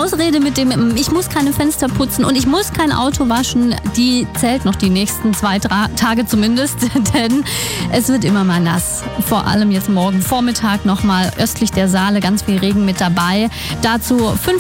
Ausrede mit dem, ich muss keine Fenster putzen und ich muss kein Auto waschen, die zählt noch die nächsten 2 Tage zumindest, denn es wird immer mal nass. Vor allem jetzt morgen Vormittag nochmal östlich der Saale ganz viel Regen mit dabei. Dazu 5